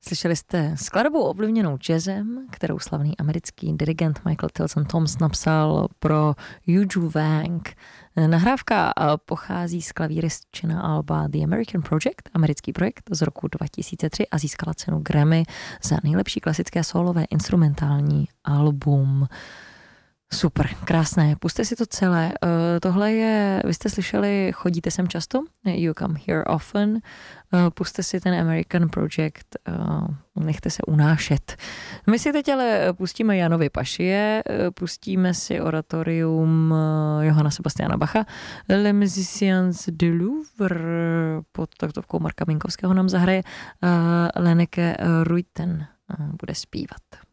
Slyšeli jste skladbu ovlivněnou jazzem, kterou slavný americký dirigent Michael Tilson Thomas napsal pro Yuju Wang. Nahrávka pochází z klavíristčina alba The American Project, americký projekt z roku 2003 a získala cenu Grammy za nejlepší klasické solové instrumentální album. Super, krásné, puste si to celé. Tohle je, vy jste slyšeli, chodíte sem často? You come here often. Puste si ten American Project, nechte se unášet. My si teď ale pustíme Janovi Pašie, pustíme si oratorium Johanna Sebastiana Bacha, Les Musiciens du Louvre, pod taktovkou Marka Minkovského nám zahraje, Leneke Ruiten bude zpívat.